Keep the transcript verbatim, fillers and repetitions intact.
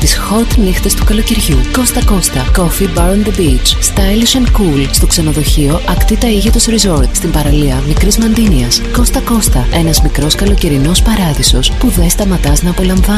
τις hot νύχτες του καλοκαιριού. Costa Costa Coffee Bar on the Beach. Stylish and cool στο ξενοδοχείο Ακτή Ταΐγετος Resort στην παραλία Μικρής Μαντίνιας. Costa Costa, ένας μικρός καλοκαιρινός παράδεισος που δεν σταματάς να απολαμβάνεις.